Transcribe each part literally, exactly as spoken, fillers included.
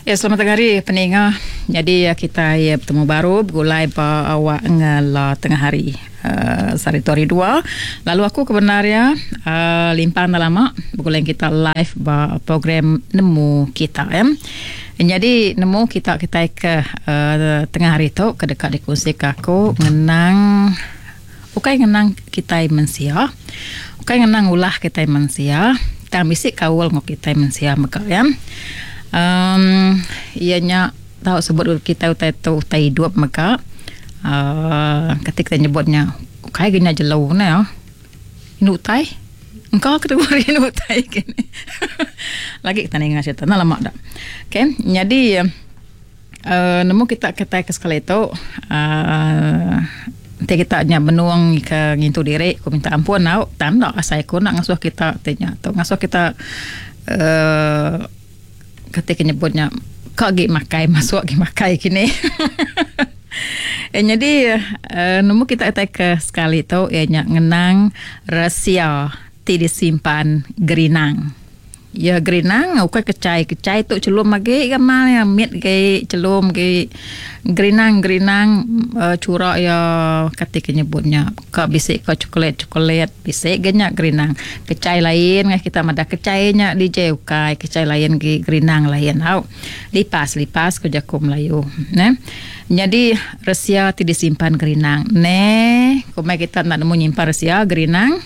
Ya, selamat hari pendengar. Jadi kita ya bertemu baru bergulai ba awak ngala tengah hari uh, Saritori dua. Lalu aku kebenarnya uh, limpang dah lama bergulai kita live ba program nemu kita ya. Jadi nemu kita kita ke uh, tengah hari tu ke dekat dikongsi aku ngenang ukai ngenang kita mensia. Ukai ngenang ulah kita mensia. Tang bisik kawal ngok kita mensia maka ya. Um, ianya tahu sebut kita utai tu utai hidup maka uh, ketika nyebutnya kayak gini aja lau na ya ini utai engkau ketemu ini utai gini lagi kita nengar cerita nah lama dah okay? Jadi uh, nemu kita kita ke sekali itu uh, kita nya benuang ke ngintu diri aku minta ampun nau tanda asai aku nak ngasuh kita tanya tu ngasuh kita uh, ketika nyebutnya kok gi makai masuk gi makai kini. eh, jadi uh, nemu kita attack sekali tu ianya ngenang rahsia ti disimpan gerinang. Ya gerinang ukai kecai kecai tu celum mage gamal ya mit ge celum ge gerinang gerinang uh, curak ya ketika nyebutnya ka bisik ka coklat coklat bisik genya gerinang kecai lain ngah kita mada kecainya di je ukai kecai lain ge gerinang lain au lipas lipas ke jakum layu ne jadi rahsia ti disimpan gerinang ne komai kita nak nemu nyimpan rahsia gerinang.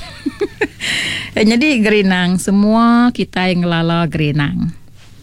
Jadi gerinang semua kita yang lala gerinang.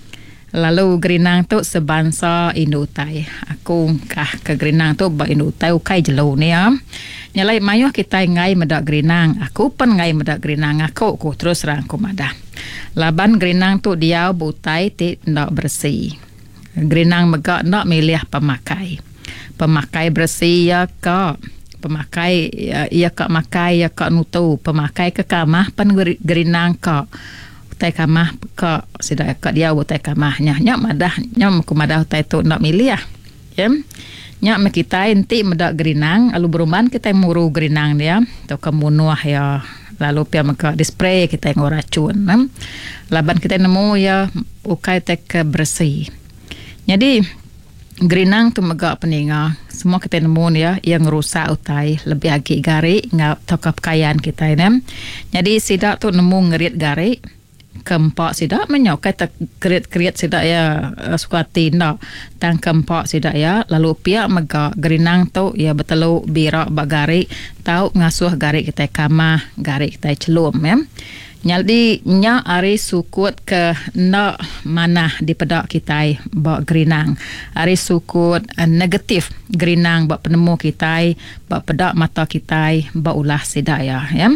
Lalu gerinang tu sebangsa Indutai. Aku kah ke gerinang tu ba Indutai ukai jelo ni ya. Nyalai mayuh kita ngai medak gerinang. Aku pun ngai medak gerinang aku ku terus rangku madah. Laban gerinang tu dia butai ti ndak bersih. Gerinang megak ndak milih pemakai. Pemakai bersih ya kak. Pemakai ia kak makai ia kak nutu pemakai ke kamah pan gerinang kak utai kamah kak sidak kak dia utai kamahnya nyak madah nyam ku madah utai tu nak milih ya nyak me kita enti medak gerinang alu beruman kita muru gerinang dia tu kemunuah ya lalu pia maka dispray kita yang racun nam laban kita nemu ya ukai tek bersih jadi gerinang tu megak peninga semua kita nemu ya yang rusak utai lebih agi gari ngau tokap kekayaan kita ini. Jadi sidak tu nemu ngerit gari kempak sidak menyokai tak kerit-kerit sidak ya suka tindak tang kempak sidak ya lalu pihak megak gerinang tu ya betelu birak bak gari tau ngasuh gari kita kamah gari kita celum ya. Jadi nya ari sukut ke nak mana di pedak kita bak gerinang. Ari sukut uh, negatif gerinang bak penemu kita bak pedak mata kita bak ulah sidak ya. ya.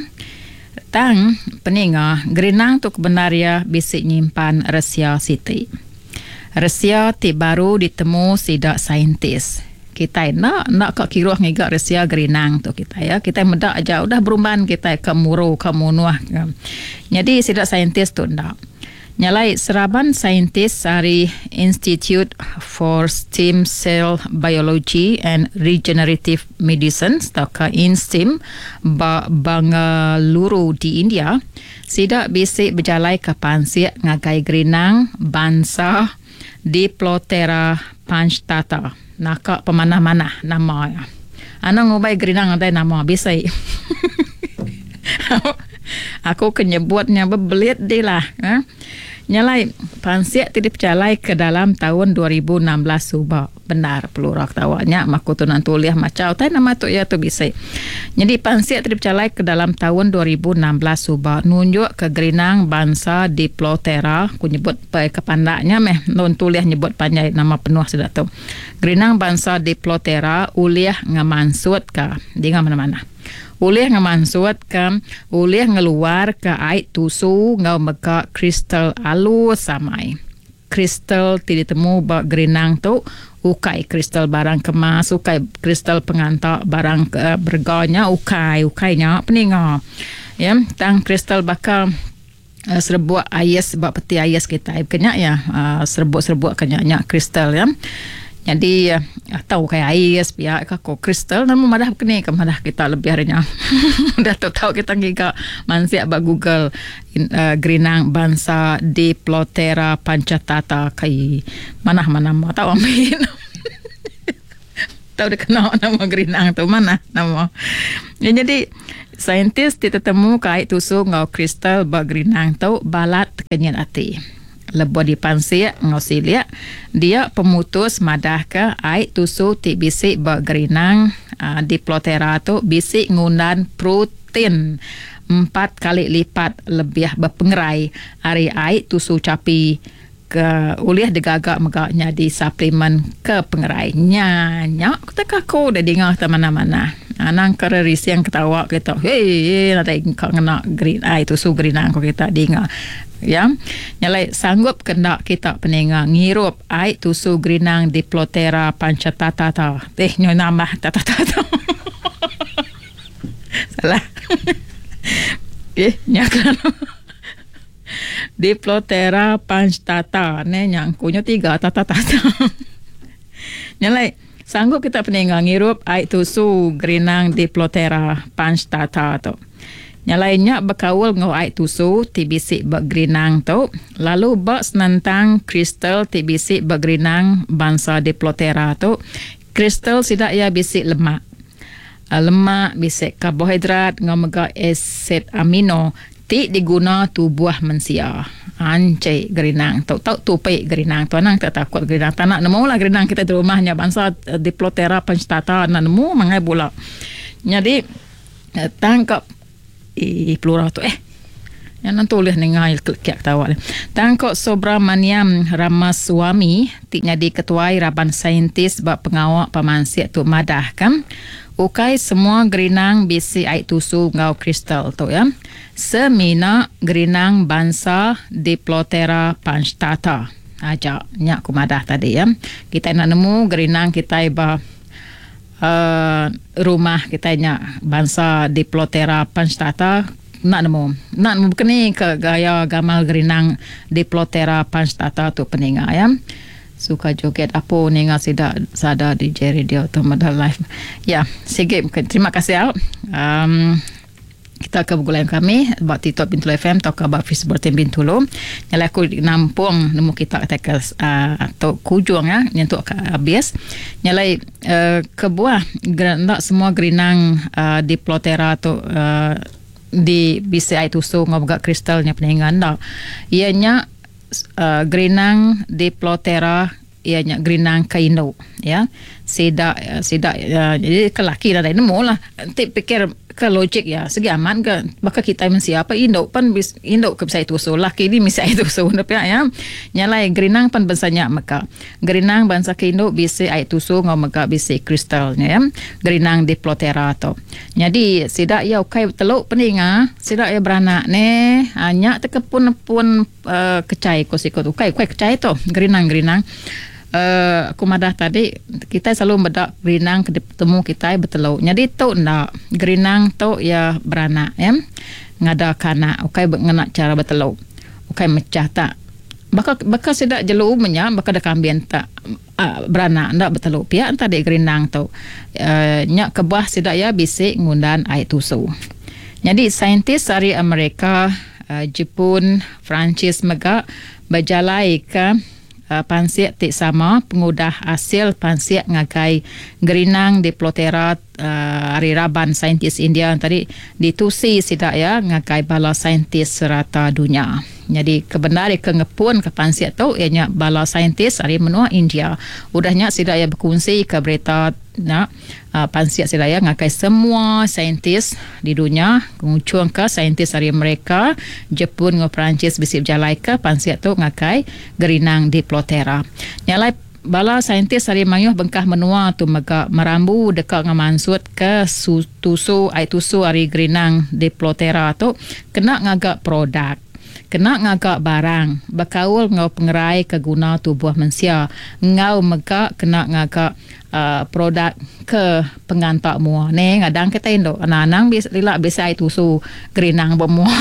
Tang peninga gerinang tu kebenaria bisik nyimpan rahsia siti. Rahsia ti baru ditemu sidak saintis. Kita nak nak kak kiruh ngigak rahsia gerinang tu kita ya kita medak aja udah beruman kita ke muru ke munuah jadi sidak saintis tu ndak nyalai seraban saintis dari Institute for Stem Cell Biology and Regenerative Medicine atau ke INSTEM ba Bangalore di India sidak bisik berjalai ke pansik ngagai gerinang bangsa Diplotera panctata nakak pemanah-manah nama ya. Ana ngobai gerinang ada nama bisai. Aku kenyebutnya bebelit dia lah. Ha? Nyalai pansiak tidak percalai ke dalam tahun dua ribu enam belas subak. Benar pelurak tawanya maku tu nan tuliah macau tai nama tu ya tu bisai. Jadi pansiak tidak percalai ke dalam tahun dua ribu enam belas subak nunjuk ke gerinang bangsa Diplotera ku nyebut pai kepandaknya meh non tuliah nyebut panjai nama penuh sudah tu. Gerinang bangsa Diplotera uliah ngamansut ka di mana-mana. Uliah ngamansut ka uliah ngeluar ke ait tusu ngau meka kristal alu samai. Kristal tidak temu bak gerinang tu ukai kristal barang kemas ukai kristal pengantak barang uh, berganya ukai ukainya peninga ya tang kristal bakal uh, serbuk ais bak peti ais kita kena ya uh, serbuk-serbuk kena kristal ya Jadi uh, tahu kayak ais pihak ka ko kristal dan madah kini ke madah kita lebih harinya. Dah tahu tahu kita giga mansia ba Google in, uh, grinang bangsa Diplotera pancatata kai mana-mana mau tahu amin. Tahu dia kenal nama grinang tu mana nama. Ya, jadi saintis ditetemu kait tusuk ngau kristal ba grinang tu balat kenyan ati. Lebuh di pansia ngau silia dia pemutus madah ke ait tusuk ti bisik ba grinang uh, Diplotera tu bisik ngundan protein empat kali lipat lebih berpengerai hari ait tusuk capi ke uliah digagak megaknya di suplemen ke pengerainya nyak kita ko dah dengar ke mana-mana anang kere risi yang ketawa kita hei nanti kau kena green eye tu su green aku kita dengar ya nyalai sanggup kena kita peninga ngirup eye tu su greenang Diplotera pancatata teh nyoy nama tata-tata salah eh nyakan Diplotera pancatata ne nyangkunya tiga tata-tata nyalai sanggup kita peningang ngirup ait tusu grinang Diplotera pancatata tu nyalainya berkawal ngau ait tusu ti bisik bergrinang tu lalu bak senantang kristal ti bisik bergrinang bangsa Diplotera tu kristal sidak ya bisik lemak lemak bisik karbohidrat ngau mega asid amino ti diguna tubuh manusia ancai gerinang tau tau tupai gerinang tu anang tak takut gerinang tak nak nemu lah gerinang kita di rumahnya bangsa Diplotera pancatata nak nemu mangai bola jadi tangkap i plural tu eh yang nanti boleh nengai kek tawa tangkap Subramaniam Ramaswamy ti jadi ketua Raban Saintis bak pengawak pamansia tu madah kan ukai semua gerinang bisi ait tusu ngau kristal tu ya semina gerinang bangsa Diplotera pancatata aja nyak kumadah tadi ya kita nak nemu gerinang kita iba uh, rumah kita nyak bangsa Diplotera pancatata nak nemu nak nemu kini ke gaya gamal gerinang Diplotera pancatata tu peninga ya suka joget apa ninga sida sada di radio atau Mada Live ya sikit terima kasih ya um, kita ke bulan kami buat TikTok Bintulu F M atau ke buat Facebook Bintulu yang aku nampung nemu kita tekel uh, atau kujung ya nyentuk ke habis nyalai uh, kebuah nak semua gerinang uh, Diplotera tu uh, di bisi ait tusu ngobga kristalnya peningan dah ianya uh, gerinang Diplotera ianya gerinang kaino ya sida sida uh, jadi kelaki dah nemu lah nanti pikir ke logik ya segi aman ke baka kita mensia apa indo pan bis indo ke bisa itu so laki ni bisa itu so tapi ya nyalai gerinang pan bansanya maka gerinang bansa kaino bisa itu so ngau maka bisa kristalnya ya gerinang Diplotera tu jadi sida ya kai teluk peninga sida ya beranak ne hanya tekepun pun uh, kecai ko sikot ukai kai kecai tu gerinang gerinang Uh, aku madah tadi kita selalu bedak gerinang ketemu kita bertelur jadi tu nak gerinang tu ya beranak ya ngada kanak ukai mengenak cara bertelur ukai mecah tak bakal bakal sedak jelu umnya bakal dah kambian tak uh, beranak ndak bertelur pihak tadi gerinang tu uh, nyak kebah sedak ya bisik ngundan ait tusu jadi saintis dari Amerika uh, Jepun Perancis mega berjalai ke Uh, pansiak tik sama pengudah hasil pansiak ngagai gerinang Diplotera uh, hari Raban saintis India tadi ditusi sidak ya ngagai bala saintis serata dunia jadi kebenar ke ngepun ke pansiak tu ianya bala saintis hari menua India udahnya sidak ya berkongsi ke berita nak uh, pansiak sidak ya ngagai semua saintis di dunia mengucung ke saintis hari mereka Jepun ngau Perancis bisip jalai ke pansiak tu ngagai gerinang Diplotera nyalai bala saintis hari mangyoh bengkah menua tu mega merambu dekat ngamansut ke su, tusu ai tusu hari gerinang Diplotera tu kena ngagak produk kena ngagak barang berkaul ngau pengerai keguna tubuh manusia ngau mega kena ngagak uh, produk ke pengantak mua ne ngadang kita indo anak-anak bisa lila bisa ai tusu gerinang bemua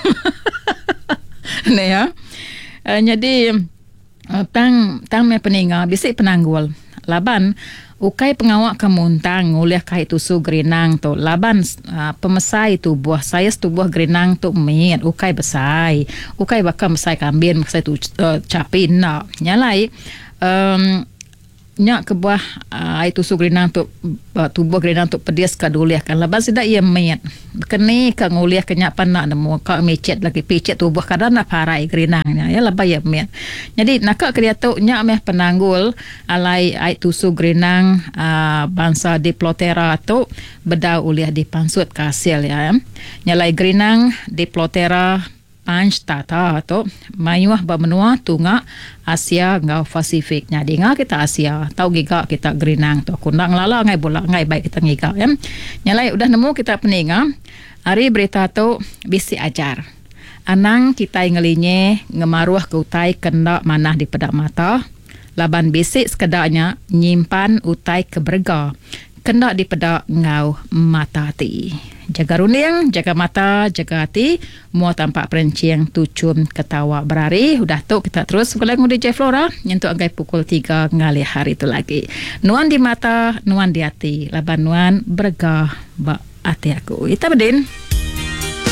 ne ya uh, jadi Uh, tang tang me peninga bisik penanggul laban ukai pengawak kemuntang ngulih kai tusu gerinang tu laban uh, pemesai tu buah saya tu buah gerinang tu mit ukai besai ukai bakal mesai kambing mesai tu uh, capin nak nyalai um, nyak ke buah uh, itu su gerinang tu uh, tubuh gerinang tu pedias ka duliah kan laban sida ia met kene ka nguliah kenyak panak nemu ka mecet lagi picet tubuh kadang na parai gerinangnya ya laba ia met jadi nak ke dia tu nyak meh penanggul alai ai tu su gerinang uh, bangsa Diplotera tu bedau uliah di pansut kasil ya nyalai gerinang Diplotera panch tata tu mayuah bermenua tunga Asia ngau Pasifik nya di ngah kita Asia tau giga kita gerinang tu kundang lala ngai bola ngai baik kita ngiga ya nyalai udah nemu kita peninga hari berita tu bisi ajar anang kita ngelinye ngemaruah ke utai kena manah di pedak mata laban bisi sekedarnya nyimpan utai keberga kena di pedak ngau mata ti jaga runing, jaga mata, jaga hati, mua tampak perenciang tucun ketawa berari. Udah tu kita terus sekolah di D J Flora untuk angkai pukul tiga ngali hari itu lagi. Nuan di mata, nuan di hati. Laban nuan bergah bak hati aku. Ita bedin.